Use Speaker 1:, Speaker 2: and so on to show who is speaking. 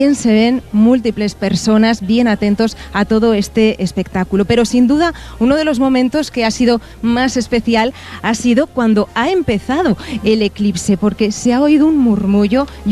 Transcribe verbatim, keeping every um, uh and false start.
Speaker 1: Se ven múltiples personas bien atentos a todo este espectáculo, pero sin duda uno de los momentos que ha sido más especial ha sido cuando ha empezado el eclipse, porque se ha oído un murmullo y